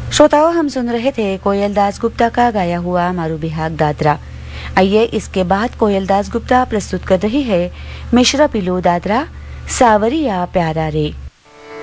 श्रोताओं, हम सुन रहे थे कोयल दास गुप्ता का गाया हुआ मारू बिहाग दादरा। आइए इसके बाद कोयल दास गुप्ता प्रस्तुत कर रही है मिश्रा पिलो दादरा सावरिया प्यारा रे।